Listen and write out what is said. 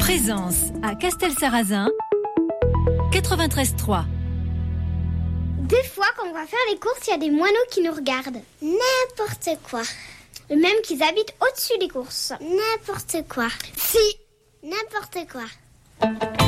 Présence à Castelsarrasin, 93.3. Des fois, quand on va faire les courses, il y a des moineaux qui nous regardent. N'importe quoi. Même qu'ils habitent au-dessus des courses. N'importe quoi. Si, n'importe quoi.